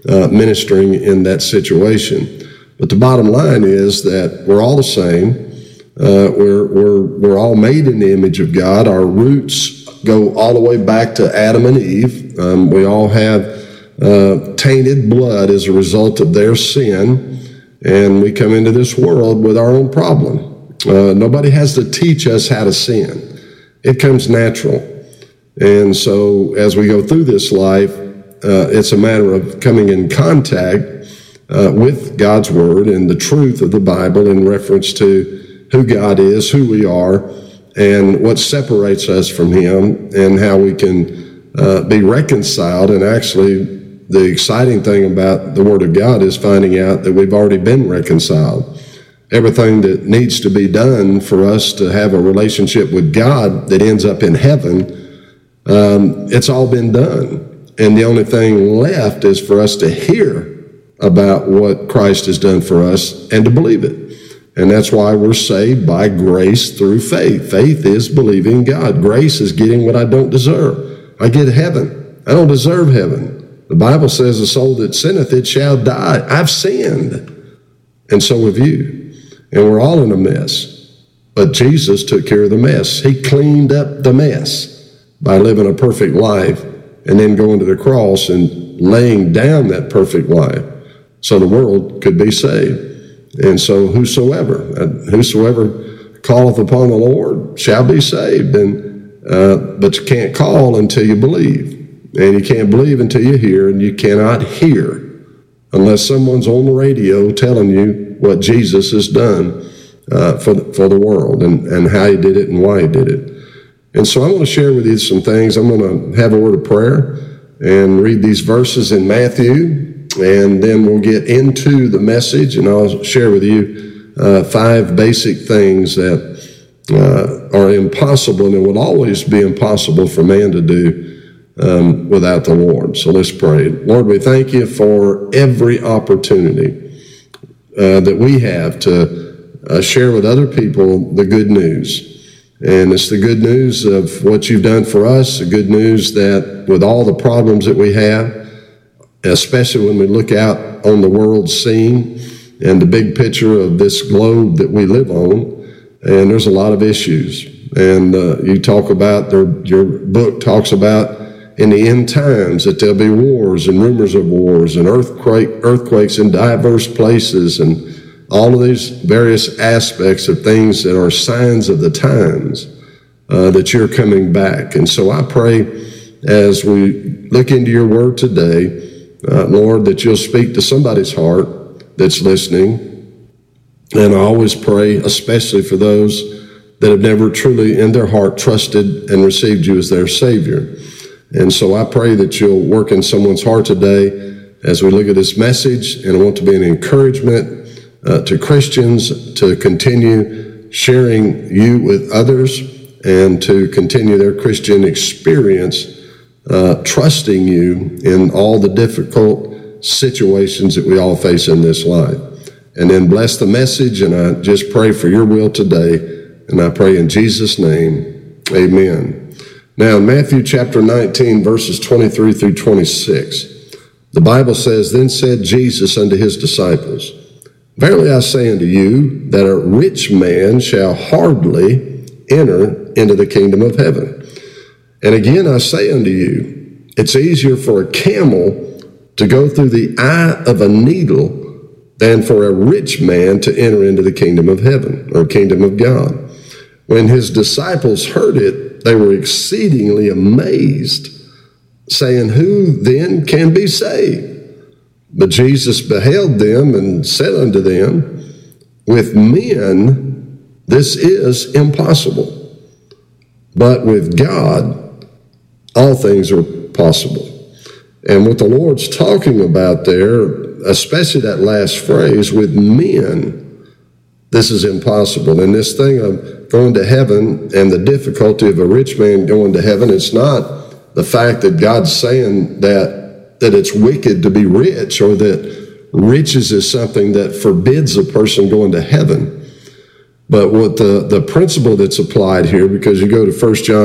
ministering in that situation. But the bottom line is that we're all the same. We're all made in the image of God. Our roots go all the way back to Adam and Eve. We all have tainted blood as a result of their sin, and we come into this world with our own problem. Nobody has to teach us how to sin. It comes natural. And so as we go through this life, it's a matter of coming in contact with God's Word and the truth of the Bible in reference to who God is, who we are, and what separates us from Him, and how we can be reconciled. And actually, the exciting thing about the Word of God is finding out that we've already been reconciled. Everything that needs to be done for us to have a relationship with God that ends up in heaven, it's all been done. And the only thing left is for us to hear about what Christ has done for us and to believe it. And that's why we're saved by grace through faith. Faith is believing God. Grace is getting what I don't deserve. I get heaven. I don't deserve heaven. The Bible says the soul that sinneth, it shall die. I've sinned. And so have you. And we're all in a mess. But Jesus took care of the mess. He cleaned up the mess by living a perfect life and then going to the cross and laying down that perfect life so the world could be saved. And so whosoever calleth upon the Lord shall be saved. But you can't call until you believe. And you can't believe until you hear, and you cannot hear unless someone's on the radio telling you what Jesus has done for the world and how He did it and why He did it. And so I want to share with you some things. I'm going to have a word of prayer and read these verses in Matthew, and then we'll get into the message, and I'll share with you 5 basic things that are impossible, and it will always be impossible for man to do without the Lord. So let's pray. Lord, we thank you for every opportunity that we have to share with other people the good news. And it's the good news of what you've done for us, the good news that with all the problems that we have, especially when we look out on the world scene and the big picture of this globe that we live on, and there's a lot of issues. And you talk about, your book talks about in the end times that there'll be wars and rumors of wars and earthquakes in diverse places and all of these various aspects of things that are signs of the times that you're coming back. And so I pray as we look into your word today, Lord, that you'll speak to somebody's heart that's listening. And I always pray, especially for those that have never truly in their heart trusted and received you as their Savior. And so I pray that you'll work in someone's heart today as we look at this message. And I want to be an encouragement to Christians to continue sharing you with others and to continue their Christian experience, trusting you in all the difficult situations that we all face in this life. And then bless the message, and I just pray for your will today, and I pray in Jesus' name, amen. Now, in Matthew chapter 19, verses 23 through 26, the Bible says, Then said Jesus unto his disciples, Verily I say unto you, that a rich man shall hardly enter into the kingdom of heaven. And again I say unto you, it's easier for a camel to go through the eye of a needle than for a rich man to enter into the kingdom of heaven, or kingdom of God. When his disciples heard it, they were exceedingly amazed, saying, Who then can be saved? But Jesus beheld them and said unto them, With men this is impossible, but with God all things are possible. And what the Lord's talking about there, especially that last phrase, with men this is impossible. And this thing of going to heaven and the difficulty of a rich man going to heaven, it's not the fact that God's saying that it's wicked to be rich, or that riches is something that forbids a person going to heaven. But what the principle that's applied here, because you go to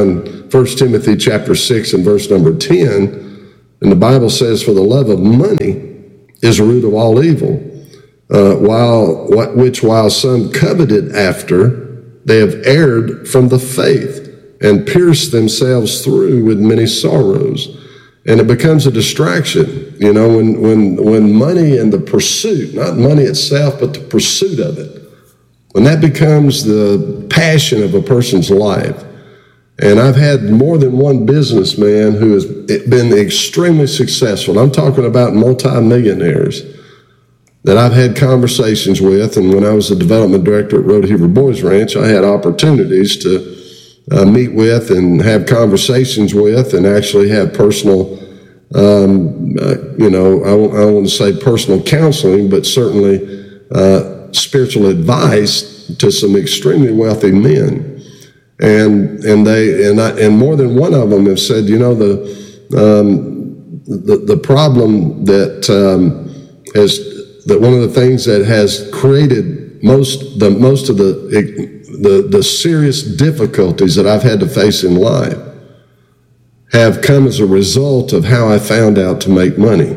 1 Timothy chapter 6 and verse number 10, and the Bible says, For the love of money is the root of all evil. While some coveted after, they have erred from the faith and pierced themselves through with many sorrows. And it becomes a distraction, when money and the pursuit, not money itself, but the pursuit of it, when that becomes the passion of a person's life. And I've had more than one businessman who has been extremely successful. I'm talking about multi-millionaires that I've had conversations with. And when I was the development director at Road Heaver Boys Ranch, I had opportunities to meet with and have conversations with and actually have personal, I don't want to say personal counseling, but certainly spiritual advice to some extremely wealthy men. And more than one of them have said, the problem that one of the things that has created most of the serious difficulties that I've had to face in life have come as a result of how I found out to make money.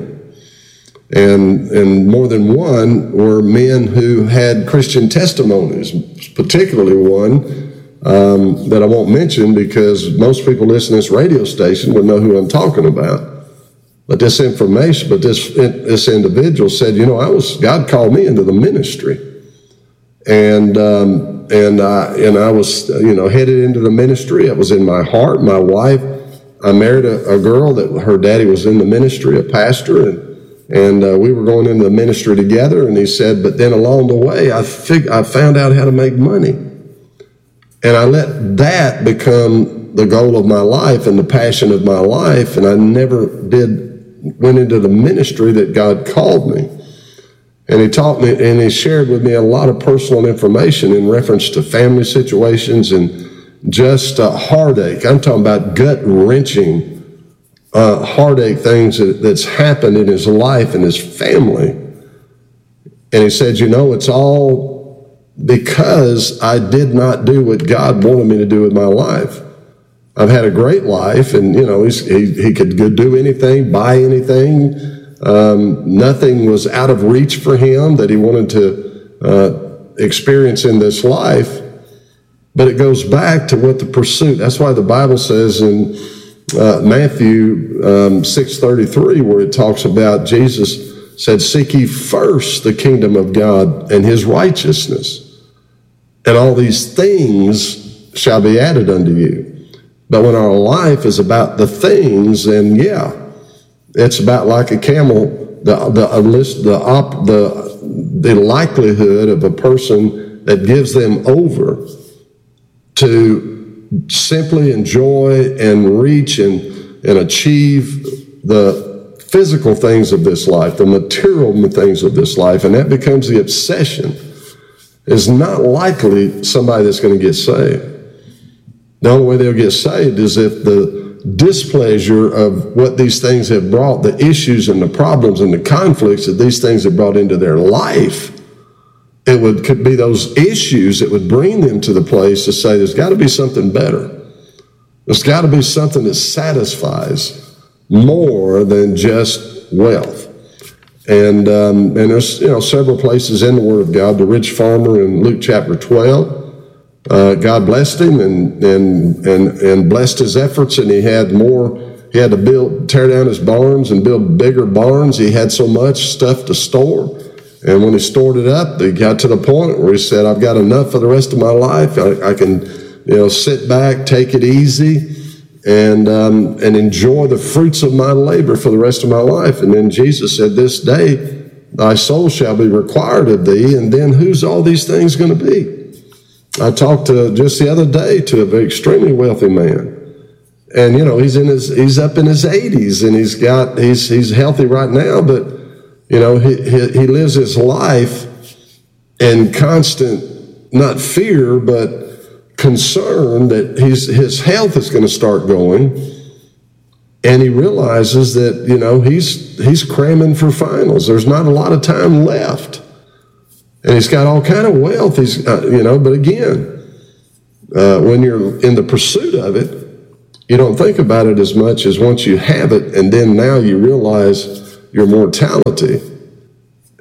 And more than one were men who had Christian testimonies, particularly one that I won't mention because most people listening to this radio station would know who I'm talking about. But this individual said, God called me into the ministry. And I was, headed into the ministry. It was in my heart. My wife, I married a girl that her daddy was in the ministry, a pastor, and we were going into the ministry together. And he said, but then along the way, I found out how to make money. And I let that become the goal of my life and the passion of my life. And I never went into the ministry that God called me. And he taught me and he shared with me a lot of personal information in reference to family situations and just heartache. I'm talking about gut-wrenching heartache things that's happened in his life and his family. And he said, it's all because I did not do what God wanted me to do with my life. I've had a great life, and he could do anything, buy anything. Nothing was out of reach for him that he wanted to experience in this life. But it goes back to what the pursuit. That's why the Bible says in Matthew 6:33, where it talks about Jesus said, "Seek ye first the kingdom of God and his righteousness, and all these things shall be added unto you." But when our life is about the things, then it's about like a camel, the likelihood of a person that gives them over to simply enjoy and reach and achieve the physical things of this life, the material things of this life, and that becomes the obsession, is not likely somebody that's going to get saved. The only way they'll get saved is if the displeasure of what these things have brought, the issues and the problems and the conflicts that these things have brought into their life, could be those issues that would bring them to the place to say, there's got to be something better. There's got to be something that satisfies more than just wealth. And there's several places in the Word of God. The rich farmer in Luke chapter 12, God blessed him and blessed his efforts, and he had to tear down his barns and build bigger barns. He had so much stuff to store. And when he stored it up, he got to the point where he said, I've got enough for the rest of my life. I can, sit back, take it easy, and enjoy the fruits of my labor for the rest of my life. And then Jesus said, this day thy soul shall be required of thee. And then who's all these things going to be? I talked just the other day to a very extremely wealthy man. And, he's up in his 80s, and he's healthy right now, but he lives his life in constant, not fear, but concern that his health is going to start going. And he realizes that, he's cramming for finals. There's not a lot of time left. And he's got all kind of wealth. But again, when you're in the pursuit of it, you don't think about it as much as once you have it, and then now you realize your mortality.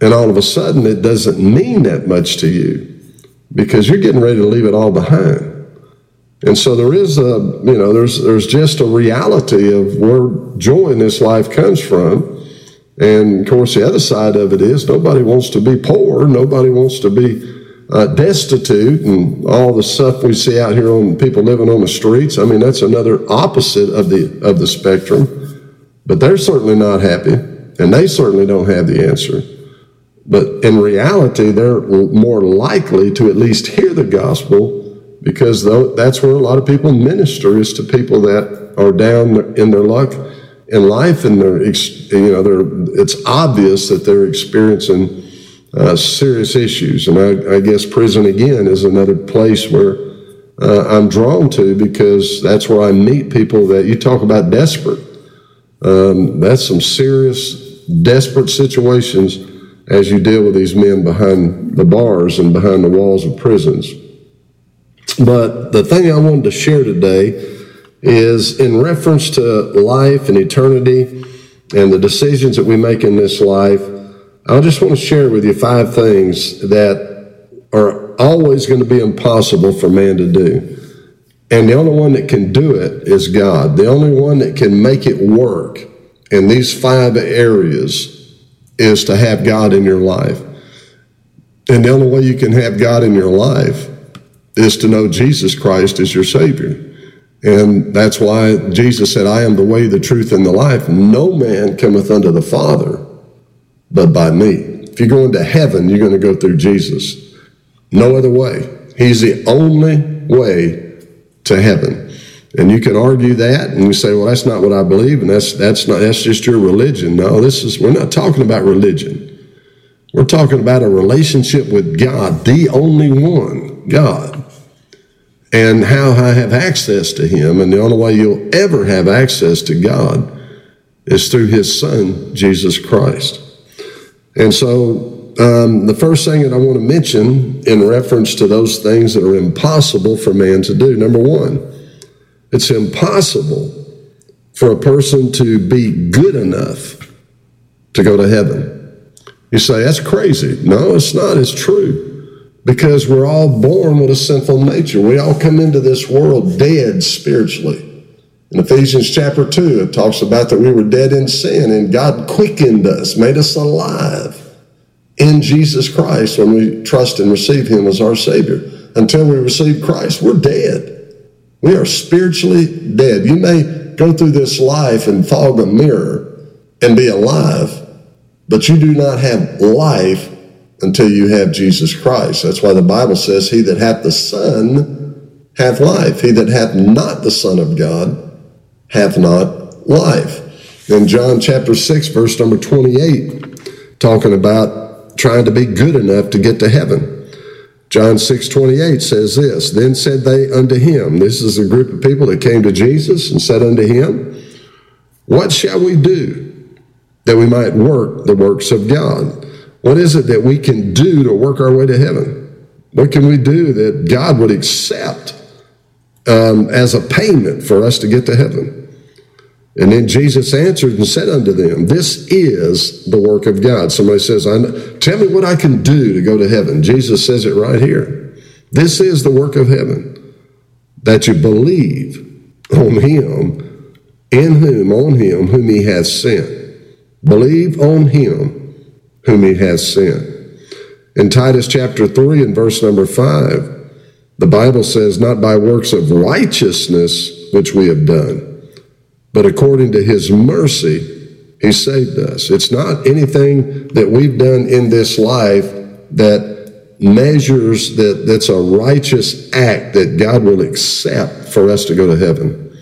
And all of a sudden, it doesn't mean that much to you because you're getting ready to leave it all behind. And so there is there's just a reality of where joy in this life comes from. And of course, the other side of it is nobody wants to be poor. Nobody wants to be destitute and all the stuff we see out here on people living on the streets. I mean, that's another opposite of the spectrum. But they're certainly not happy, and they certainly don't have the answer. But in reality, they're more likely to at least hear the gospel, because that's where a lot of people minister, is to people that are down in their luck in life, and it's obvious that they're experiencing serious issues. And I guess prison again is another place where I'm drawn to, because that's where I meet people that you talk about desperate. That's some serious, desperate situations as you deal with these men behind the bars and behind the walls of prisons. But the thing I wanted to share today is in reference to life and eternity and the decisions that we make in this life. I just want to share with you 5 things that are always going to be impossible for man to do. And the only one that can do it is God. The only one that can make it work in these 5 areas is to have God in your life. And the only way you can have God in your life is to know Jesus Christ as your Savior. And that's why Jesus said, I am the way, the truth, and the life. No man cometh unto the Father but by me. If you're going to heaven, you're going to go through Jesus. No other way. He's the only way to heaven. And you can argue that, and you say, well, that's not what I believe, and that's just your religion. No, we're not talking about religion. We're talking about a relationship with God, the only one, God, and how I have access to him. And the only way you'll ever have access to God is through his Son, Jesus Christ. And so the first thing that I want to mention in reference to those things that are impossible for man to do, number 1, it's impossible for a person to be good enough to go to heaven. You say, that's crazy. No, it's not. It's true. Because we're all born with a sinful nature. We all come into this world dead spiritually. In Ephesians chapter 2, it talks about that we were dead in sin, and God quickened us, made us alive in Jesus Christ when we trust and receive him as our Savior. Until we receive Christ, we're dead. We are spiritually dead. You may go through this life and fog a mirror and be alive, but you do not have life until you have Jesus Christ. That's why the Bible says, he that hath the Son hath life. He that hath not the Son of God hath not life. In John chapter 6, verse number 28, talking about trying to be good enough to get to heaven. John 6:28 says this, then said they unto him, this is a group of people that came to Jesus and said unto him, what shall we do that we might work the works of God? What is it that we can do to work our way to heaven? What can we do that God would accept as a payment for us to get to heaven? And then Jesus answered and said unto them, this is the work of God. Somebody says, tell me what I can do to go to heaven. Jesus says it right here. This is the work of heaven, that you believe on him, on him whom he hath sent. Believe on him whom he has sent. In Titus chapter 3 and verse number 5, the Bible says, not by works of righteousness which we have done, but according to his mercy, he saved us. It's not anything that we've done in this life that measures that's a righteous act that God will accept for us to go to heaven.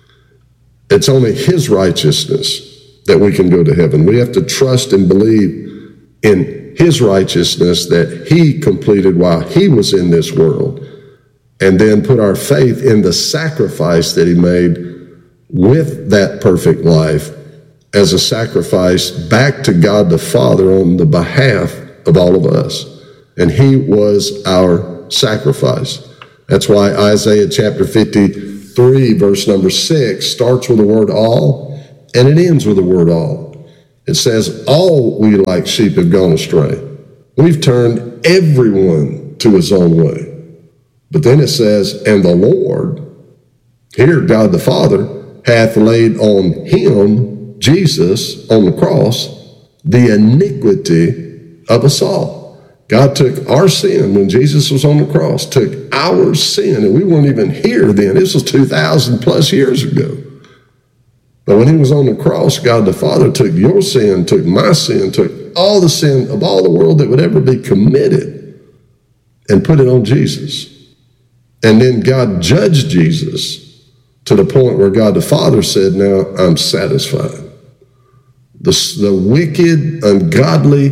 It's only his righteousness that we can go to heaven. We have to trust and believe in his righteousness that he completed while he was in this world, and then put our faith in the sacrifice that he made with that perfect life as a sacrifice back to God the Father on the behalf of all of us. And he was our sacrifice. That's why Isaiah chapter 53, verse number 6 starts with the word all, and it ends with the word all. It says, all we like sheep have gone astray. We've turned everyone to his own way. But then it says, and the Lord, here God the Father, hath laid on him, Jesus, on the cross, the iniquity of us all. God took our sin when Jesus was on the cross, took our sin, and we weren't even here then. This was 2,000 plus years ago. But when he was on the cross, God the Father took your sin, took my sin, took all the sin of all the world that would ever be committed and put it on Jesus. And then God judged Jesus to the point where God the Father said, now I'm satisfied. The wicked, ungodly,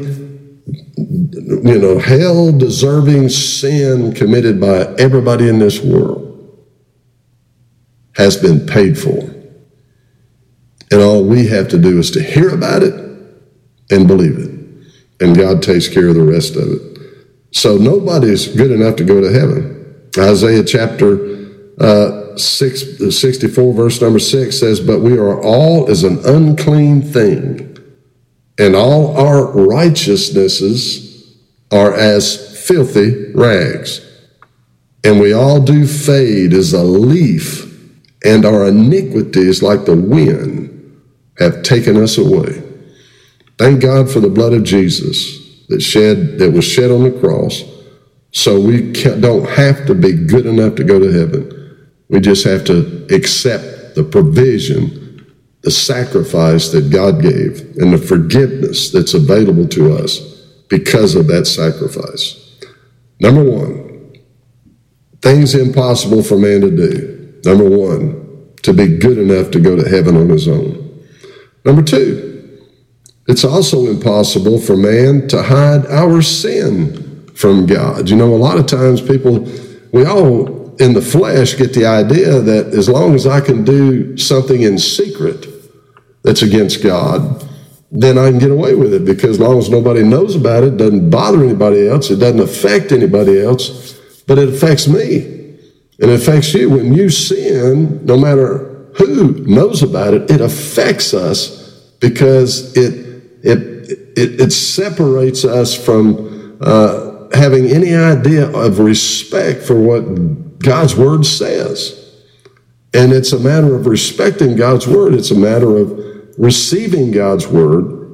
hell-deserving sin committed by everybody in this world has been paid for. And all we have to do is to hear about it and believe it. And God takes care of the rest of it. So nobody's good enough to go to heaven. Isaiah chapter 64, verse number 6 says, but we are all as an unclean thing, and all our righteousnesses are as filthy rags. And we all do fade as a leaf, and our iniquities, like the wind, have taken us away. Thank God for the blood of Jesus that was shed on the cross, so we don't have to be good enough to go to heaven. We just have to accept the provision, the sacrifice that God gave, and the forgiveness that's available to us because of that sacrifice. Number one, things impossible for man to do. Number one, to be good enough to go to heaven on his own. Number two, it's also impossible for man to hide our sin from God. A lot of times we all in the flesh get the idea that as long as I can do something in secret that's against God, then I can get away with it, because as long as nobody knows about it, doesn't bother anybody else, it doesn't affect anybody else, but it affects me. And it affects you. When you sin, no matter who knows about it, it affects us, because it separates us from having any idea of respect for what God's word says. And it's a matter of respecting God's word. It's a matter of receiving God's word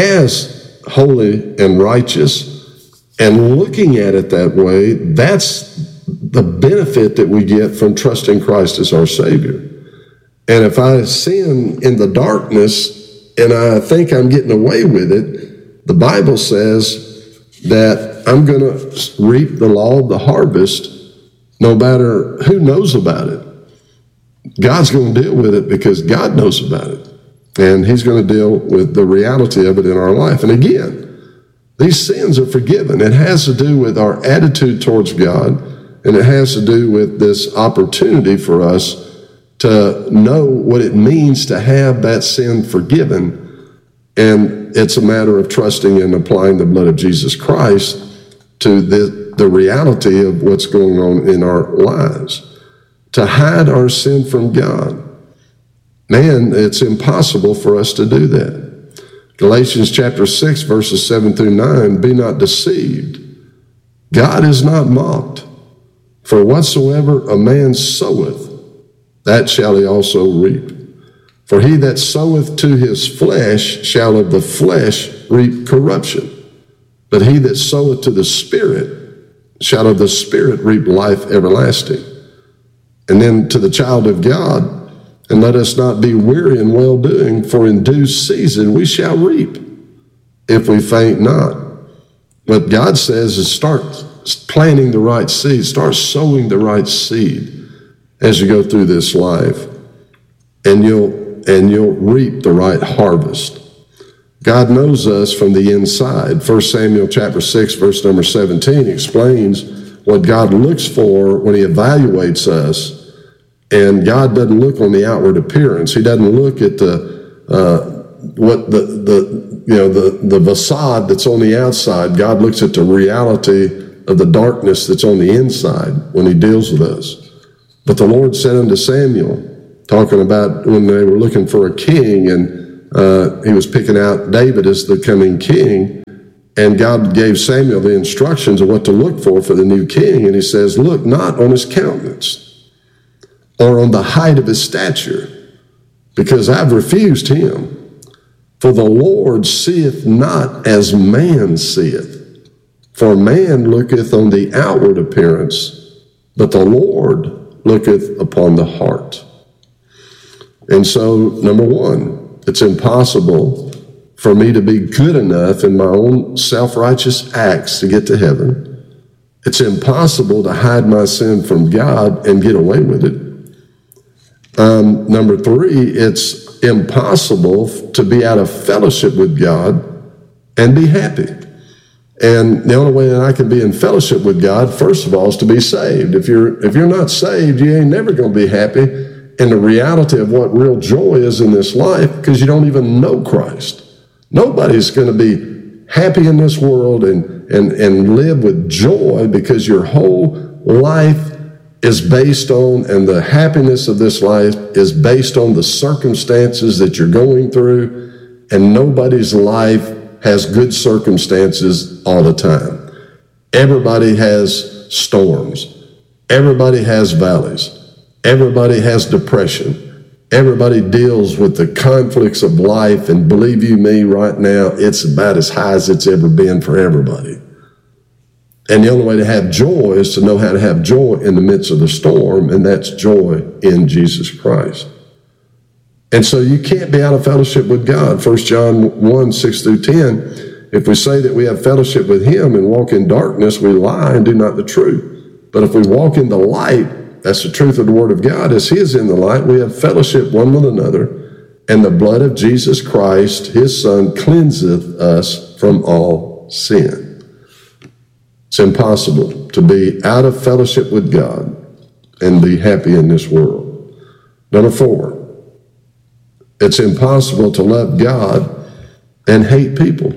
as holy and righteous and looking at it that way. That's the benefit that we get from trusting Christ as our Savior. And if I sin in the darkness and I think I'm getting away with it, the Bible says that I'm going to reap the law of the harvest no matter who knows about it. God's going to deal with it because God knows about it. And he's going to deal with the reality of it in our life. And again, these sins are forgiven. It has to do with our attitude towards God, and it has to do with this opportunity for us to know what it means to have that sin forgiven. And it's a matter of trusting and applying the blood of Jesus Christ to the reality of what's going on in our lives. To hide our sin from God. Man, it's impossible for us to do that. Galatians chapter 6, verses 7 through 9, be not deceived. God is not mocked. For whatsoever a man soweth, that shall he also reap. For he that soweth to his flesh shall of the flesh reap corruption. But he that soweth to the Spirit shall of the Spirit reap life everlasting. And then to the child of God, and let us not be weary in well-doing, for in due season we shall reap, if we faint not. What God says is start planting the right seed, start sowing the right seed as you go through this life, and you'll reap the right harvest. God knows us from the inside. 1 Samuel chapter 6, verse number 17 explains what God looks for when he evaluates us. And God doesn't look on the outward appearance. He doesn't look at the facade that's on the outside. God looks at the reality of the darkness that's on the inside when he deals with us. But the Lord said unto Samuel, talking about when they were looking for a king, and he was picking out David as the coming king, and God gave Samuel the instructions of what to look for the new king, and he says, look not on his countenance or on the height of his stature, because I've refused him. For the Lord seeth not as man seeth. For man looketh on the outward appearance, but the Lord looketh upon the heart. And so, number one, it's impossible for me to be good enough in my own self-righteous acts to get to heaven. It's impossible to hide my sin from God and get away with it. Number three, it's impossible to be out of fellowship with God and be happy. And the only way that I can be in fellowship with God, first of all, is to be saved. If you're not saved, you ain't never going to be happy in the reality of what real joy is in this life, because you don't even know Christ. Nobody's going to be happy in this world and live with joy, because your whole life is based on, and the happiness of this life is based on the circumstances that you're going through, and nobody's life has good circumstances all the time. Everybody has storms. Everybody has valleys. Everybody has depression. Everybody deals with the conflicts of life, and believe you me, right now, it's about as high as it's ever been for everybody. And the only way to have joy is to know how to have joy in the midst of the storm, and that's joy in Jesus Christ. And so you can't be out of fellowship with God. 1 John 1, 6 through 10, if we say that we have fellowship with him and walk in darkness, we lie and do not the truth. But if we walk in the light, that's the truth of the word of God, as he is in the light, we have fellowship one with another, and the blood of Jesus Christ, his son, cleanseth us from all sin. It's impossible to be out of fellowship with God and be happy in this world. Number four, it's impossible to love God and hate people.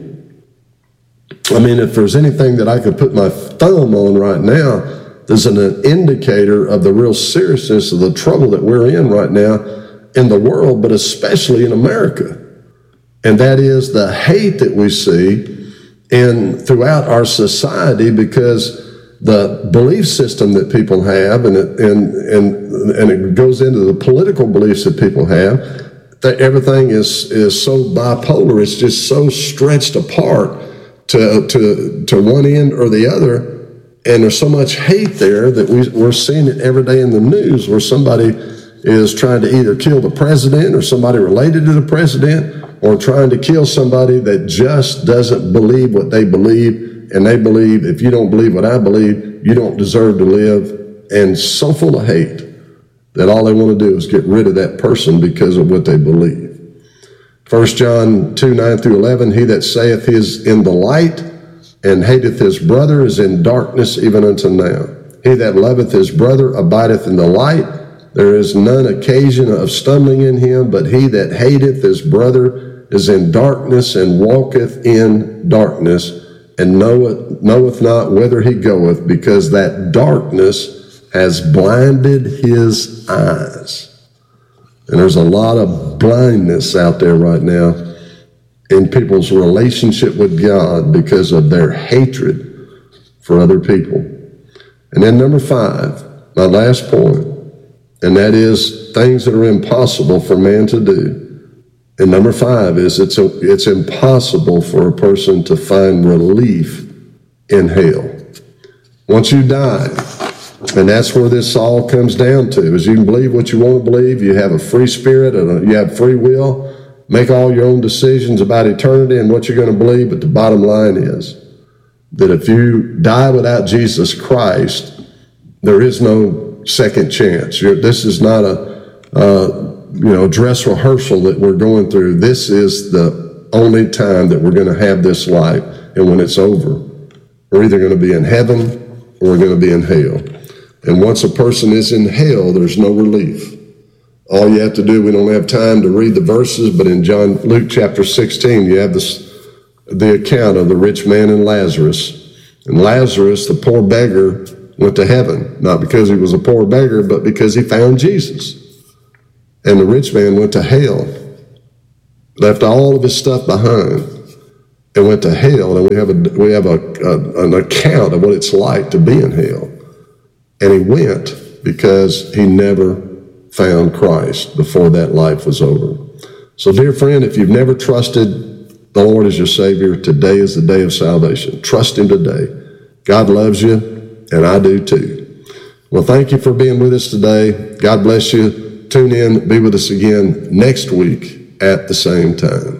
I mean, if there's anything that I could put my thumb on right now, there's an indicator of the real seriousness of the trouble that we're in right now in the world, but especially in America. And that is the hate that we see throughout our society, because the belief system that people have, and it goes into the political beliefs that people have, that everything is so bipolar. It's just so stretched apart to one end or the other, and there's so much hate there that we're seeing it every day in the news, where somebody is trying to either kill the president or somebody related to the president, or trying to kill somebody that just doesn't believe what they believe, and they believe, if you don't believe what I believe, you don't deserve to live, and so full of hate that all they want to do is get rid of that person because of what they believe. 1 John 2, 9 through 11, he that saith he is in the light and hateth his brother is in darkness even unto now. He that loveth his brother abideth in the light. There is none occasion of stumbling in him, but he that hateth his brother is in darkness and walketh in darkness, and knoweth not whither he goeth, because that darkness has blinded his eyes. And there's a lot of blindness out there right now in people's relationship with God because of their hatred for other people. And then number 5, my last point, and that is things that are impossible for man to do. And number 5 is it's impossible for a person to find relief in hell. Once you die, and that's where this all comes down to, is you can believe what you want to believe. You have a free spirit and you have free will. Make all your own decisions about eternity and what you're going to believe. But the bottom line is that if you die without Jesus Christ, there is no second chance. This is not a dress rehearsal that we're going through. This is the only time that we're going to have this life. And when it's over, we're either going to be in heaven or we're going to be in hell. And once a person is in hell, there's no relief. All you have to do, we don't have time to read the verses, but in Luke chapter 16, you have the account of the rich man and Lazarus. And Lazarus, the poor beggar, went to heaven, not because he was a poor beggar, but because he found Jesus. And the rich man went to hell. left all of his stuff behind, and went to hell. And we have an account of what it's like to be in hell. And he went because he never found Christ before that life was over. So, dear friend, if you've never trusted the Lord as your Savior, today is the day of salvation. Trust him today. God loves you, and I do too. Well, thank you for being with us today. God bless you. Tune in, be with us again next week at the same time.